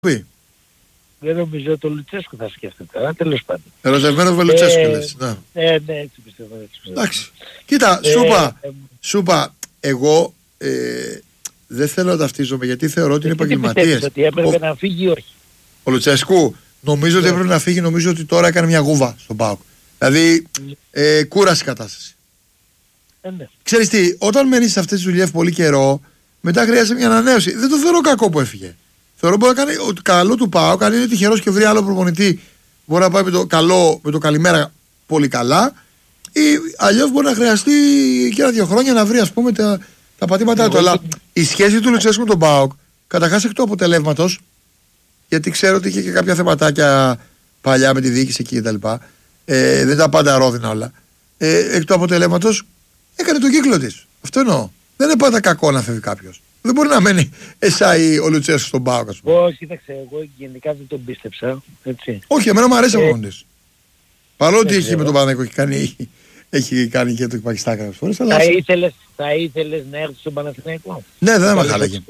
πει. Δεν νομίζω το Λουτσέσκου θα σκέφτεται, αλλά τέλος πάντων. Ερωτευμένο με Λουτσέσκου λες. Ναι, έτσι πιστεύω. Εντάξει. Κοίτα, σου είπα, εγώ δεν θέλω να ταυτίζομαι γιατί θεωρώ ότι είναι επαγγελματίες. Ότι έπρεπε να φύγει ή όχι. Ο Λουτσέσκου, νομίζω ότι έπρεπε να φύγει, νομίζω ότι τώρα έκανε μια γούβα στον ΠΑΟΚ. Δηλαδή, κούρασε η κατάσταση. Ναι. Ξέρεις τι, όταν μένεις σε αυτές τις δουλειές πολύ καιρό, μετά χρειάζεται μια ανανέωση. Δεν το θεωρώ κακό που έφυγε. Θεωρώ μπορεί να κάνει ότι καλό του ΠΑΟΚ, αν είναι τυχερός και βρει άλλο προπονητή, μπορεί να πάει με το καλό, με το καλημέρα πολύ καλά, ή αλλιώς μπορεί να χρειαστεί και 1-2 χρόνια να βρει, ας πούμε, τα πατήματά του. Αλλά η σχέση του Λουτσέσκου με τον ΠΑΟΚ, καταρχάς εκ του αποτελέσματος, γιατί ξέρω ότι είχε και κάποια θεματάκια παλιά με τη διοίκηση εκεί κτλ. Δεν ήταν πάντα ρόδινα όλα. Εκ του αποτελέσματος έκανε τον κύκλο της. Αυτό εννοώ. Δεν είναι πάντα κακό να φεύγει κάποιος. Δεν μπορεί να μένει εσάι ο Λουτσέσκου στον ΠΑΟΚ, ας πούμε. Όχι, κοίταξε, εγώ γενικά δεν τον πίστεψα. Έτσι. Όχι, εμένα μου αρέσει ο προπονητής. Παρότι έχει με τον Παναθηναϊκό έχει κάνει και το Πακιστάν κάποιες φορές. Αλλά θα ήθελες να έρθεις στον Παναθηναϊκό? Ναι, δεν με χάλαγε.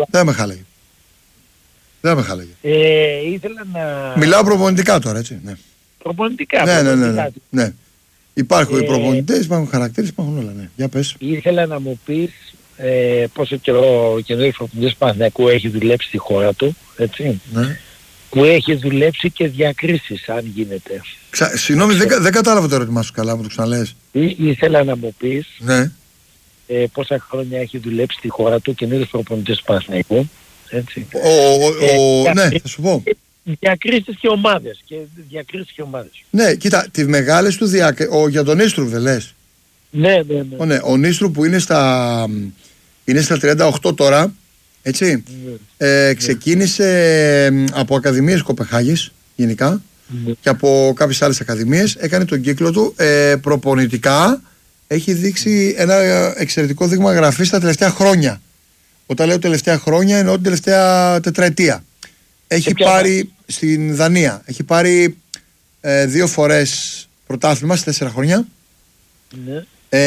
Δεν με χάλαγε. Ήθελα να... Μιλάω προπονητικά τώρα, έτσι. Ναι. Προπονητικά. Ναι. Υπάρχουν οι προπονητές, υπάρχουν χαρακτήρες, υπάρχουν όλα. Ναι. Για πες. Ήθελα να μου πεις πόσο καιρό ο καινούργιος προπονητής Παναθηναϊκού έχει δουλέψει στη χώρα του, έτσι. Ναι. Που έχει δουλέψει και διακρίσεις, αν γίνεται. Συγγνώμη, δεν κατάλαβα το ερώτημά σου καλά, μου το ξαναλες. Ήθελα να μου πεις ναι. Πόσα χρόνια έχει δουλέψει στη χώρα του καινούργιος προπονητής του Παναθηναϊκού, έτσι. Ναι, θα σου πω. Διακρίσεις και ομάδες. Ναι, κοίτα, τις μεγάλες του για τον Νίστρου δεν λες? Ναι. Ο Νίστρου που είναι στα 38 τώρα, έτσι. Ξεκίνησε από ακαδημίες Κοπεχάγης γενικά και από κάποιες άλλες ακαδημίες. Έκανε τον κύκλο του προπονητικά. Έχει δείξει ένα εξαιρετικό δείγμα γραφής τα τελευταία χρόνια. Όταν λέω τελευταία χρόνια εννοώ την τελευταία τετραετία. Έχει πάρει στην Δανία, έχει πάρει 2 φορές πρωτάθλημα σε 4 χρόνια. Ναι.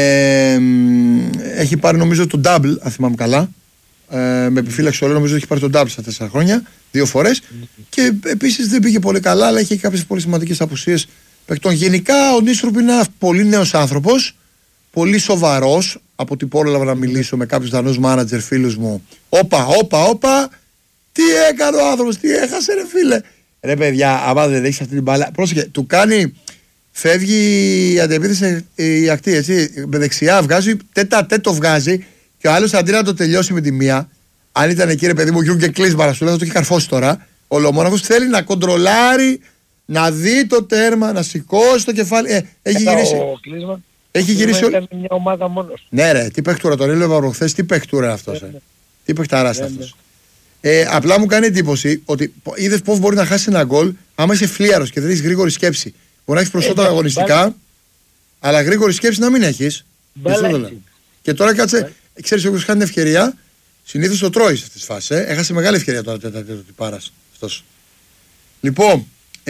Έχει πάρει νομίζω το double, αν θυμάμαι καλά. Με επιφύλαξη όλων, νομίζω ότι έχει πάρει τον double στα 4 χρόνια, 2 φορές. Και επίσης δεν πήγε πολύ καλά, αλλά είχε κάποιες πολύ σημαντικές απουσίες παικτών. Γενικά ο Νίστρουπ είναι ένας πολύ νέος άνθρωπος, πολύ σοβαρός. Από ό,τι πρόλαβα να μιλήσω με κάποιους Δανούς μάνατζερ φίλους μου. Όπα, τι έκανε ο άνθρωπος, τι έχασε ρε φίλε. Ρε παιδιά, άμα δεν έχεις αυτή την μπάλα, πρόσεχε, του κάνει, φεύγει η αντεπίθεση η ακτή, έτσι, με δεξιά βγάζει, τέταρτο βγάζει και ο άλλος αντί να το τελειώσει με τη μία, αν ήταν εκεί ρε παιδί μου και κλείσμα, σου λέω, θα το έχει καρφώσει τώρα, ο Λομόναχος θέλει να κοντρολάρει, να δει το τέρμα, να σηκώσει το κεφάλι, έχει γυρίσει. Έχει γυρίσει μια ομάδα μόνος. Ναι ρε, τι παιχτούρα, τον έλεγα προχθές, τι παιχτούρα είναι αυτός, τι παιχταράς είναι αυτός. Απλά μου κάνει εντύπωση ότι είδες πώς μπορεί να χάσει ένα γκολ άμα είσαι φλίαρος και δεν έχεις γρήγορη σκέψη. Μπορεί να έχεις προσώτα αγωνιστικά, αλλά γρήγορη σκέψη να μην έχεις. Και τώρα κάτσε, ξέρεις, όποιος χάνει την ευκαιρία, συνήθως το τρώει σε αυτές τις φάσεις. Έχασε μεγάλη ευκαιρία τώρα τέταρτο τυπάρας αυτός. Λοιπόν,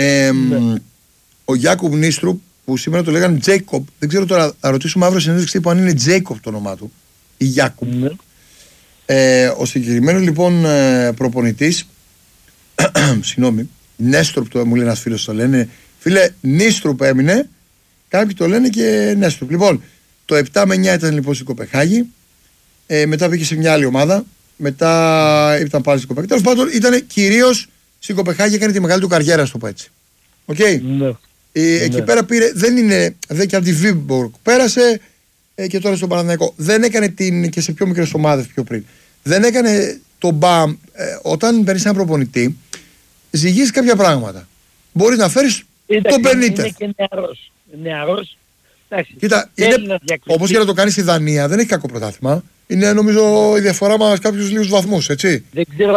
ο Γιάκουμπ Νίστρουπ, που σήμερα το λέγανε Τζέικομπ, δεν ξέρω τώρα, θα ρωτήσουμε αύριο συνέντευξη που αν είναι Τζέικομπ το όνομά του, ή Γιάκουμπ. Ο συγκεκριμένος λοιπόν προπονητής, συγγνώμη, Νέστρουπ το μου λέει ένας φίλος, το λένε, φίλε Νίστρουπ έμεινε, κάποιοι το λένε και Νέστρουπ. Λοιπόν, το 7 με 9 ήταν λοιπόν στην Κοπεχάγη, μετά πήγε σε μια άλλη ομάδα, μετά ήταν πάλι στην Κοπεχάγη. Τέλος πάντων ήταν κυρίως στην Κοπεχάγη, έκανε τη μεγάλη του καριέρα, στο πω έτσι. Εκεί πέρα πήρε, δεν και από τη Βίμπορκ πέρασε και τώρα στον Παναθηναϊκό. Δεν έκανε και σε πιο μικρές ομάδες πιο πριν. Δεν έκανε το μπαμ. Όταν παίρνεις έναν προπονητή, ζυγίζεις κάποια πράγματα. Μπορείς να φέρεις τον Μπενίτεθ. Είναι και νεαρός. Κοίτα, όπως και να το κάνεις στη Δανία, δεν έχει κακό πρωτάθλημα. Είναι νομίζω η διαφορά μας κάποιους λίγους βαθμούς, έτσι. Δεν ξέρω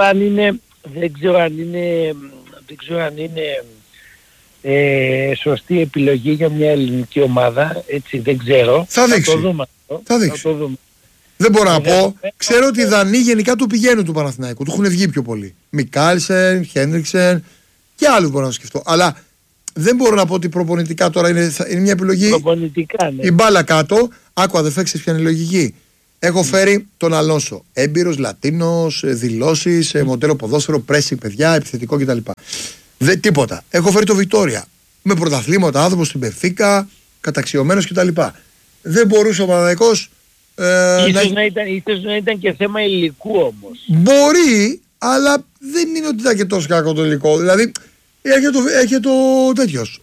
αν είναι σωστή επιλογή για μια ελληνική ομάδα, έτσι, δεν ξέρω. Θα δείξει. Δεν μπορώ να πω. Ξέρω ότι οι Δανείοι γενικά του πηγαίνουν του Παναθηναϊκού. Του έχουν βγει πιο πολύ. Μικάλσεν, Χένριξεν και άλλους μπορώ να σκεφτώ. Αλλά δεν μπορώ να πω ότι προπονητικά τώρα είναι μια επιλογή. Προπονητικά, ναι. Η μπάλα κάτω. Άκουα, δεν φέξεις ποια είναι η λογική. Έχω φέρει τον Αλόνσο. Έμπειρος, Λατίνος, δηλώσεις, μοντέλο ποδόσφαιρο, pressing παιδιά, επιθετικό κτλ. Δεν τίποτα. Έχω φέρει τον Βιτόρια. Με πρωταθλήματα, άνθρωπος στην Μπενφίκα, καταξιωμένος κτλ. Δεν μπορούσε ο Παναθηναϊκός. Ίσως να ήταν και θέμα υλικού όμως. Μπορεί, αλλά δεν είναι ότι ήταν και τόσο κακό το υλικό. Δηλαδή, έχει το τέτοιος.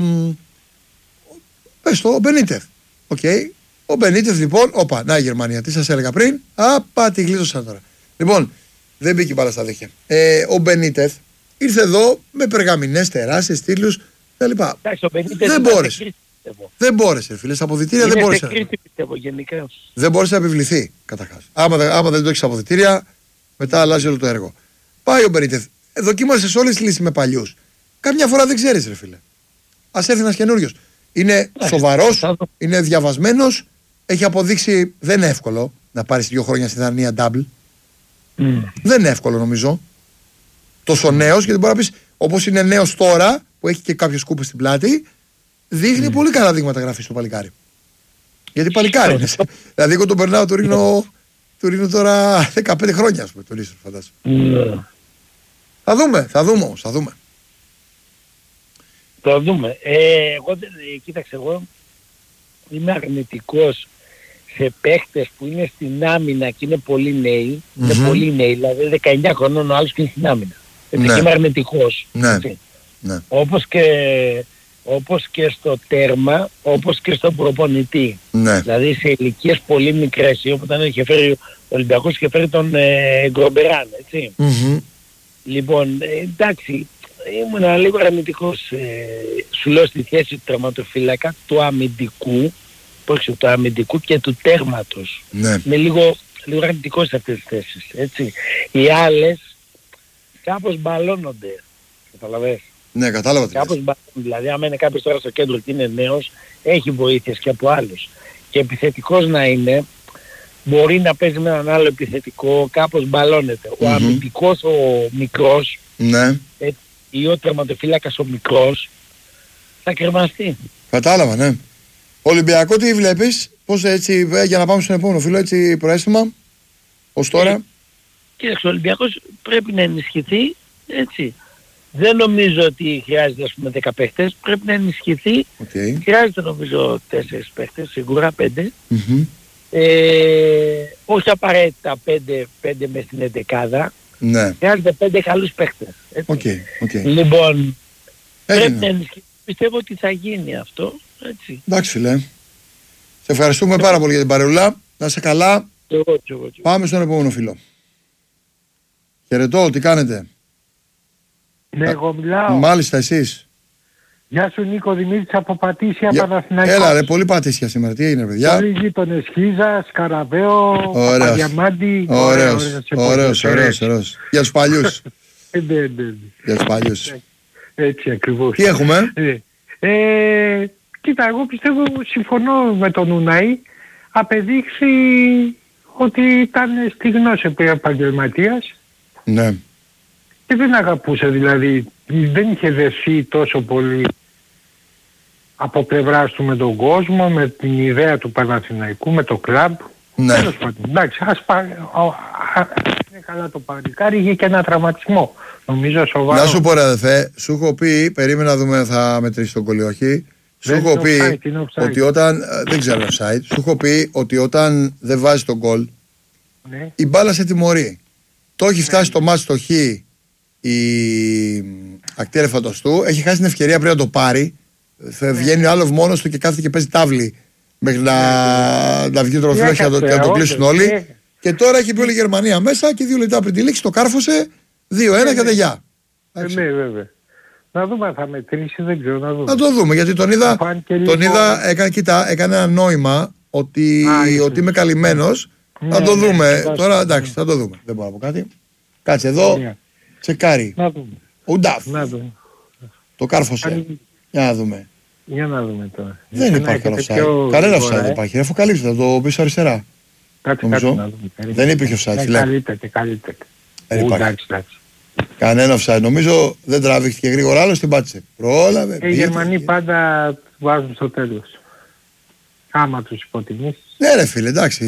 Πες το, ο Μπενίτεφ. Okay. Ο Μπενίτεφ λοιπόν, να η Γερμανία, τι σας έλεγα πριν. Τη γλίτωσα τώρα. Λοιπόν, δεν μπήκε μπάλα στα δίχτυα. Ο Μπενίτεφ ήρθε εδώ με περγαμηνές τεράστιες στήλους κτλ. Δεν μπόρεσε. Δεν μπόρεσε, φίλε. Στα αποδυτήρια δεν μπόρεσε. Δεν μπόρεσε να επιβληθεί καταρχάς. Άμα δεν το έχει αποδυτήρια, μετά αλλάζει όλο το έργο. Πάει ο Μπενίτεφ. Δοκίμασε σε όλες τις λύσεις με παλιούς. Καμιά φορά δεν ξέρεις, ρε φίλε. Ας έρθει ένας καινούριος. Είναι σοβαρός, είναι διαβασμένος, έχει αποδείξει. Δεν είναι εύκολο να πάρεις 2 χρόνια στη Δανία double. Δεν είναι εύκολο νομίζω. Τόσο νέος, γιατί μπορεί να πεις, όπως είναι νέος τώρα, που έχει και κάποιες κούπες στην πλάτη, δείχνει πολύ καλά δείγματα γραφής στο παλικάρι. Γιατί παλικάρι είναι. Δηλαδή, εγώ τον περνάω, του ρίχνω τώρα 15 χρόνια, ας πούμε, τον ίσο, φαντάζομαι. Θα δούμε όμως. Θα δούμε. Κοίταξε, εγώ είμαι αρνητικός σε παίχτες που είναι στην άμυνα και είναι πολύ νέοι. Είναι πολύ νέοι, δηλαδή 19 χρονών ο άλλος και είναι στην άμυνα. Ναι. Είμαι αρνητικός. Ναι. Όπως και στο τέρμα, όπως και στον προπονητή. Ναι. Δηλαδή σε ηλικίες πολύ μικρές, όταν είχε φέρει ο Ολυμπιακός και φέρει τον Γκρομπεράν, έτσι. Λοιπόν, εντάξει, ήμουν λίγο αρνητικός, σου λέω, στη θέση του τερματοφύλακα, του αμυντικού, του αμυντικού και του τέρματος. Ναι. Είμαι λίγο αρνητικός σε αυτές τις θέσεις, έτσι. Οι άλλες κάπως μπαλώνονται, καταλαβες. Ναι, κατάλαβα. Κάπως δηλαδή, άμα είναι κάποιος τώρα στο κέντρο και είναι νέος, έχει βοήθειες και από άλλους. Και επιθετικός να είναι, μπορεί να παίζει με έναν άλλο επιθετικό, κάπως μπαλώνεται. Ο αμυντικός, ο μικρός, ή ο τερματοφύλακας ο μικρός, θα κρεμαστεί. Κατάλαβα, ναι. Ολυμπιακό τι βλέπεις, πώς έτσι, για να πάμε στον επόμενο φίλο, έτσι προαίσθημα, ως τώρα. Κοίταξε, ο Ολυμπιακός πρέπει να ενισχυθεί, έτσι. Δεν νομίζω ότι χρειάζεται, ας πούμε, 10 παίχτες, πρέπει να ενισχυθεί. Χρειάζεται νομίζω 4 παίχτες, σίγουρα 5. Όχι απαραίτητα 5 μες στην 11. Ναι. Χρειάζεται 5 καλούς παίχτες. Λοιπόν, πρέπει να ενισχυθεί. Πιστεύω ότι θα γίνει αυτό. Έτσι. Εντάξει, φίλε. Σε ευχαριστούμε πάρα πολύ για την παρεούλα. Να είσαι καλά. Πάμε στον επόμενο φίλο. Χαιρετώ, τι κάνετε? Ναι, εγώ μιλάω. Μάλιστα, εσείς. Γεια σου, Νίκο Δημήτρης από Πατήσια, Παναθηναϊκός. Έλα ρε, πολύ Πατήσια σήμερα. Τι έγινε, παιδιά? Όλοι γείτονες, Χίζα, Σκαραβαίο, Παπαδιαμάντη. Ωραίος. Για τους παλιούς. Για τους παλιούς. Έτσι ακριβώς. Τι έχουμε? Κοίτα, εγώ πιστεύω, συμφωνώ με τον Ουναή, απεδείξει ότι ήταν στιγνός επαγγελματίας. Ναι. Και δεν αγαπούσε, δηλαδή δεν είχε δεσεί τόσο πολύ από πλευράς του με τον κόσμο, με την ιδέα του Παναθηναϊκού, με το κλαμπ. Ναι. Τέλος πάντων, εντάξει, είναι καλά το παλικάρι, είχε και ένα τραυματισμό, νομίζω σοβαρό. Να σου πω ρε αδερφέ, σου έχω πει, περίμενα να δούμε θα μετρήσει τον κολλή, όχι. Σου έχω πει ότι όταν, δεν ξέρω offside, σου έχω πει ότι όταν δεν βάζει τον γκολ, η μπάλα σε τιμωρεί. Το έχει φτάσει το μάτς στο χ η ακτή Φαντοστού, έχει χάσει την ευκαιρία πριν να το πάρει. Βγαίνει ο άλλος μόνος του και κάθεται και παίζει τάβλη μέχρι να βγει το τροφείο και να το κλείσουν όλοι. Και τώρα έχει πει όλη η Γερμανία μέσα και 2 λεπτά πριν τη λήξη το κάρφωσε 2-1 και αδεγιά. Ναι, βέβαια. Να δούμε αν θα μετρήσει, δεν ξέρω, να δούμε. Να το δούμε, γιατί τον είδα, έκανε ένα νόημα ότι είμαι καλυμμένος. Θα το δούμε. Τώρα εντάξει, θα το δούμε. Δεν μπορώ να πω κάτι. Κάτσε εδώ. Τσεκάρι. Ο Νταφ. Το κάρφωσε. Για να δούμε. Για να δούμε τώρα. Δεν υπάρχει offside. Κανένα offside δεν υπάρχει. Αφού καλύψτε, θα το πεις αριστερά. Κάτσε να δούμε. Δεν υπήρχε offside, φίλε. Καλύτερα. Εντάξει. Κανένα offside. Νομίζω δεν τραβήχτηκε γρήγορα, άλλο την πάτησε. Πρόλαβε. Οι Γερμανοί πάντα βάζουν στο τέλος. Άμα τους υποτιμήσεις. Ναι ρε φίλε, εντάξει.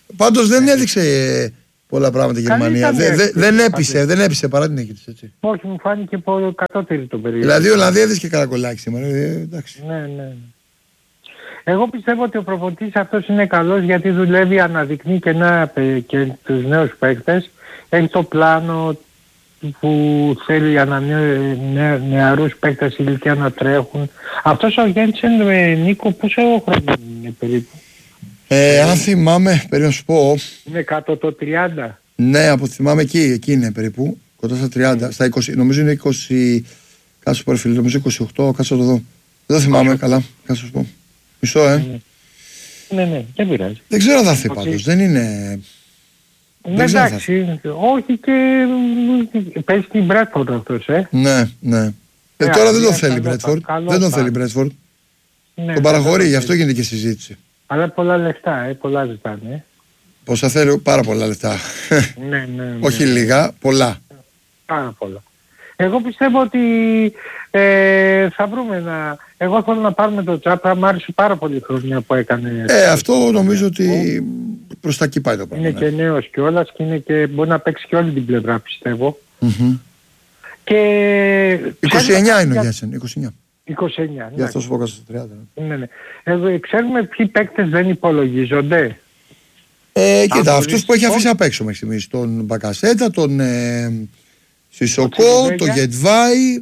Πάντως δεν έδειξε πολλά πράγματα η Γερμανία. Δεν έπεισε παρά την νίκη της, έτσι. Όχι, μου φάνηκε κατώτερη το περίοδο. Δηλαδή ο Ολλανδία έδειξε καρακολάκι σήμερα. Εντάξει. Ναι. Εγώ πιστεύω ότι ο προπονητής αυτός είναι καλός γιατί δουλεύει, αναδεικνύει και τους νέους παίκτες. Έχει το πλάνο που θέλει για νεαρούς παίκτες ηλικία να τρέχουν. Αυτός ο Γέντσεν, Νίκο, πόσο χρόνο είναι περίπου? Αν θυμάμαι, περί να σου πω. Είναι κάτω το 30. Ναι, από θυμάμαι εκεί είναι περίπου. Κοντά στα 30. Στα 20, νομίζω είναι 20. Κάτσε πω, φίλε, νομίζω 28. Κάτσε το δω. Δεν το θυμάμαι καλά. Κάτσε σου πω. Μισό, Ναι, δεν πειράζει. Δεν ξέρω αν θα έρθει πάντως. Δεν είναι. Εντάξει, όχι και παίζει την Μπρέτφορντ αυτός, Ναι. Τώρα δεν τον θέλει η Μπρέτφορντ. Δεν τον θέλει η Μπρέτφορντ. Τον παραχωρεί, γι' αυτό γίνεται και συζήτηση. Αλλά πολλά λεφτά, πολλά ζητάνε. Πόσα θέλει, πάρα πολλά λεφτά. Ναι. Όχι λίγα, πολλά. Πάρα πολλά. Εγώ πιστεύω ότι θα βρούμε Εγώ θέλω να πάρουμε το Τσάπρα, μου άρεσε πάρα πολύ η χρονιά που έκανε. Αυτό νομίζω ότι προς τα εκεί πάει το πράγμα. Είναι και νέος κιόλας και μπορεί να παίξει και όλη την πλευρά, πιστεύω. Και 29 είναι ο Γιάνσεν, 29. 29. Γι' αυτό σου πω κατά στα 30. Ναι. Ξέρουμε ποιοι παίκτες δεν υπολογίζονται. Κοίτα, αυτούς που έχει αφήσει απ' έξω μέχρι στιγμής. Τον Μπακασέτα, τον Σισοκό, τον Γετβάη.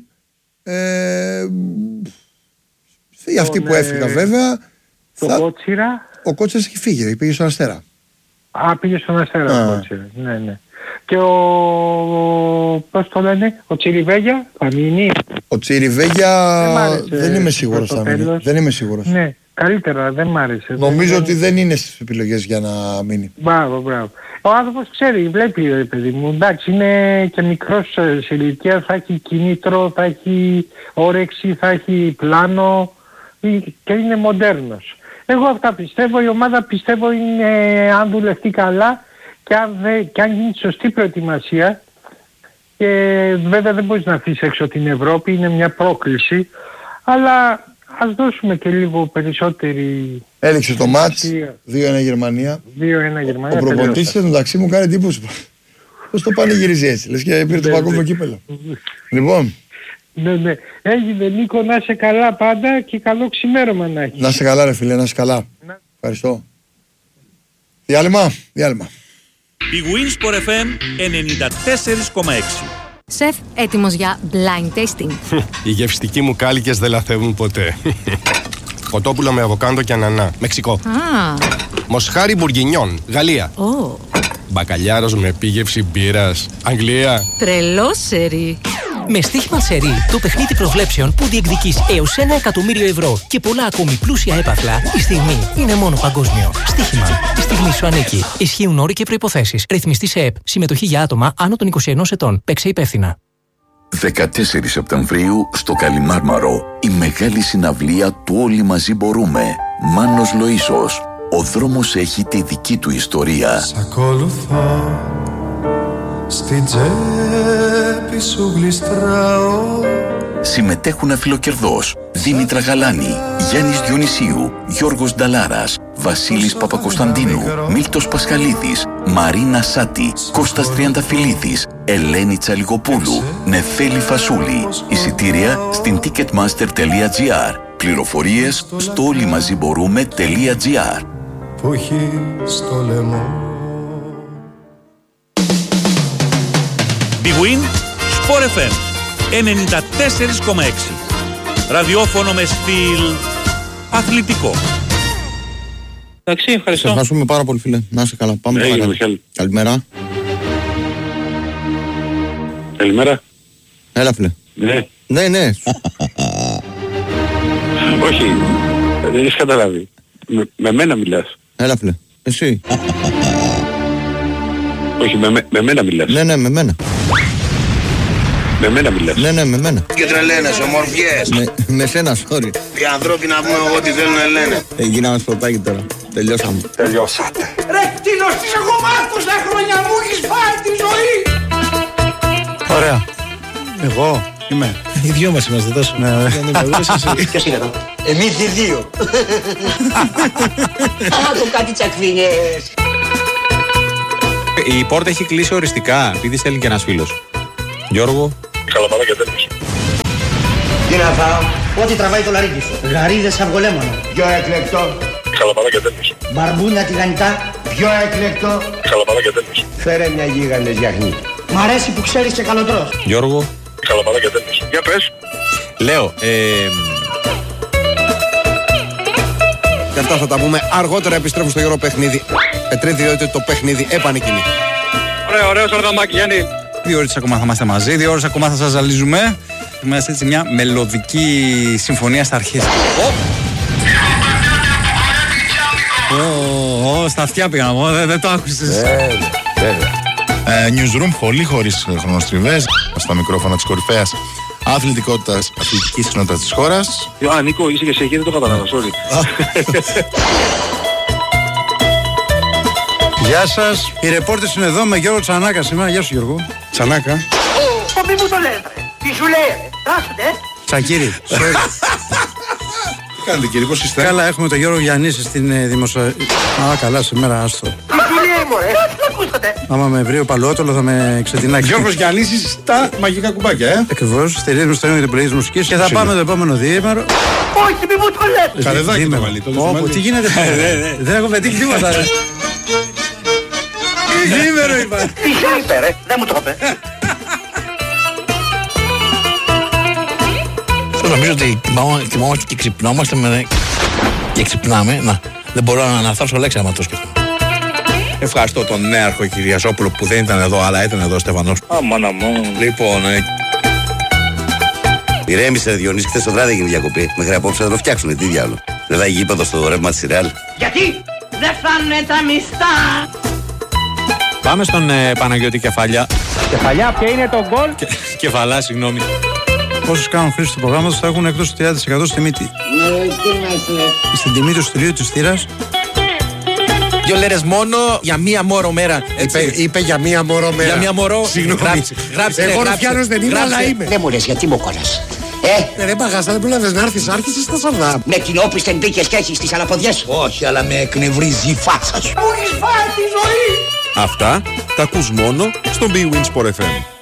Αυτοί που έφυγαν βέβαια. Τον Κότσιρα. Ο Κότσιρας έχει φύγει, πήγε στον Αστέρα. Πήγε στον Αστέρα ο Κότσιρα. Ναι. Και πώς το λένε, ο Τσιριβέγια θα μείνει? Ο Τσιριβέγια δεν είμαι σίγουρος θα μείνει. Δεν είμαι σίγουρος. Ναι, καλύτερα, δεν μ' άρεσε. Νομίζω ότι δεν είναι στις επιλογές για να μείνει. Μπράβο. Ο άνθρωπος ξέρει, βλέπει, παιδί μου. Εντάξει, είναι και μικρός σε ηλικία, θα έχει κίνητρο, θα έχει όρεξη, θα έχει πλάνο και είναι μοντέρνος. Εγώ αυτά πιστεύω, η ομάδα πιστεύω είναι, αν δουλευτεί καλά και αν γίνει σωστή προετοιμασία, και βέβαια δεν μπορείς να αφήσεις έξω την Ευρώπη, είναι μια πρόκληση, αλλά ας δώσουμε και λίγο περισσότερη... Έληξε το μάτς, 2-1 Γερμανία. 2-1 Γερμανία. Ο προπονητής εντωμεταξύ μου κάνει εντύπωση. Πώς το πανηγυρίζει έτσι, λες και πήρε το παγκόσμιο κύπελλο. Λοιπόν. Ναι. Έγινε, Νίκο, να είσαι καλά πάντα και καλό ξημέρωμα να έχεις. Να είσαι καλά ρε φίλε, να είσαι καλά. Ευχαριστώ. Διάλειμμα. Η Winsport FM 94,6. Σεφ, έτοιμος για blind tasting? Οι γευστικοί μου κάλικες δεν λαθεύουν ποτέ. Κοτόπουλο με αβοκάντο και ανανά, Μεξικό. Μοσχάρι μπουργκινιόν, Γαλλία. Μπακαλιάρος με επίγευση μπύρας, Αγγλία. Τρελό σερί. Με στοίχημα σερί, το παιχνίδι προβλέψεων που διεκδικείς έως 1 εκατομμύριο ευρώ και πολλά ακόμη πλούσια έπαθλα, η στιγμή είναι μόνο παγκόσμιο. Στοίχημα. Η στιγμή σου ανήκει. Ισχύουν όροι και προϋποθέσεις. Ρυθμιστή σε ΕΠ. Συμμετοχή για άτομα άνω των 21 ετών. Παίξε υπεύθυνα. 14 Σεπτεμβρίου στο Καλιμάρμαρο, η μεγάλη συναυλία του Όλοι Μαζί Μπορούμε. Μάνος Λοΐσος. Ο δρόμος έχει τη δική του ιστορία. Σ' ακολουθώ, στην τσέπη σου γλιστράω. Συμμετέχουν αφιλοκερδός Δήμητρα Γαλάνη, Γιάννης Διονυσίου, Γιώργος Νταλάρας, Βασίλης Παπακοσταντίνου, Μίλτος Πασχαλίδης, Μαρίνα Σάτη, Κώστας Τριανταφυλλίδης, Ελένη Τσαλιγοπούλου, Νεφέλη Φασούλη. Εισιτήρια στην ticketmaster.gr. Πληροφορίες στο όλοιμαζιμπορούμε.gr. Που έχει στο λαιμό. Big Win Sport FM 94,6. Ραδιόφωνο με στυλ αθλητικό. Εντάξει, ευχαριστώ. Σε ευχαριστούμε πάρα πολύ φίλε. Να είσαι καλά. Πάμε παρακάτω. Καλημέρα. Καλημέρα. Έλα φίλε. Ναι. Όχι, δεν έχεις καταλάβει. Με μένα μιλάς. Έλα φίλε. Εσύ. Όχι, με μένα μιλάς. Ναι, με μένα. Με μένα μιλάς. Ναι, με μένα. Και τρελαίνες, ομορφιές. Με σένα, sorry. Οι ανθρώποι να πούμε εγώ τι θέλουν να λένε. Γίναμε σπορτάκι τώρα. Τελειώσαμε. Τελειώσατε. Ρε κτίνος της εγώ Μάρκος, τα χρόνια μου έχεις φάει τη ζωή. Ωραία. Εγώ είμαι. Οι δυο μας είμαστε τόσο. Ναι, ποιος είναι εδώ? Εμείς οι δύο. Α, το κάτι τσακβίνιες. Η πόρτα έχει κλείσει οριστικά, επειδή στέλνει και ένας φίλος. Γιώργο. Καλαμάτα και τέλος. Τι να φάω, ό,τι τραβάει το λαρίκι σου. Γαρίδες αυγολέμονο. Πιο εκλεκτό. Καλαμάτα και τέλος. Μπαρμπούνια τηγανιτά. Πιο εκλεκτό. Καλαμάτα και τέλος. Φέρε μια γίγαντες γιαχνή. Μ' αρέσει που ξέρεις και καλοτρός. Γιώργο. Καλαμάτα και τέλος. Για πες. Λέω, Και αυτά θα τα πούμε αργότερα. Επιστρέφω στο Γιώργο Παιχνίδι. Πετρέτη, διότι το παιχνίδι επανεκκινεί. Ωραίο σαργαμάκι, Γιάννη. 2 ώρες ακόμα θα είμαστε μαζί, 2 ώρες ακόμα θα σας ζαλίζουμε. Είμαστε έτσι μια μελωδική συμφωνία στα αρχές. Στα αυτιά πήγα, δεν το άκουσες. Newsroom, πολύ χωρίς χρονοστριβές. Στα μικρόφωνα της κορυφαίας αθλητικότητας, αθλητικής συχνότητας της χώρας. Νίκο, είσαι και σε εκεί, δεν το κατάλαβα, sorry. Γεια σας, οι ρεπόρτες είναι εδώ με Γιώργο Τσανάκα σήμερα. Γεια σου Γιώργο. Τσανάκα. Μη μου το λες, τι σου λέει, τάσετε. Τσακίρι, sorry. Τι κάνετε κύριε, πώς είστε? Καλά, έχουμε τον Γιώργο Γιαννίση στην δημοσιογραφία. Α, καλά, σήμερα άστο. Τι σου λέει μωρέ, τι ακούσατε. Άμα με βρει ο Παλαιότολο θα με ξετινάξει. Γιώργος Γιαννίσης στα μαγικά κουμπάκια, Ακριβώς, στηρίζουμε στο ίδιο την πλήρη της μουσικής και θα πάμε το επόμενο διήμερο. Όχι, μη μου το λες. Καρεδάκι το βάλει. Όπο, τι γίνεται, δεν έχω πετύχει τίποτα. Διήμερο είπα. Τι σου είπε ρε, δεν μου το είπε. Νομίζω ότι κοιμόμαστε και ξυπνόμαστε και ξυπνάμε. Να, δεν μπορώ να φτάσω λέξη άμα το σκεφτώ. ευχαριστώ τον νέαρχο Κυριαζόπουλο που δεν ήταν εδώ, αλλά ήταν εδώ ο Στεφανός. Αμάνα μου. Λοιπόν, ηρέμησε Διονύση, χθες το βράδυ έγινε διακοπή. Μέχρι απόψε θα το φτιάξουνε, τι διάλογο. Δεν θα έχει γήπεδο στο ρεύμα της Ρεάλ. Γιατί δεν φάνε τα μισθά. Πάμε στον Παναγιώτη Κεφαλιά. Κεφαλιά, ποια είναι το γκολ? Κεφαλά, συγγνώμη. Όσους κάνουν χρήση του προγράμματος θα έχουν εκτός του 30% στη τιμή. Στην τιμή του στυλίου της θύρας. 2 λέρες μόνο για μία μόρο μέρα. Είπε για μία μόρο μέρα. Για μία μόρο. Συγγνώμη. Εγώ Ρουφιάνος δεν είμαι, αλλά είμαι. Δεν μου λες γιατί μου κόλλας. Δεν παγάσα, δεν πρόλαβες να έρθεις, άρχισες στα σαρδά. Με την όπισθεν μπήκες και έχεις τις αναποδιές. Όχι, αλλά με εκνευρίζει η φάτσα σου. Μου έχεις φάει τη ζωή. Αυτά τα ακούς μόνο στον Big Win Sport FM.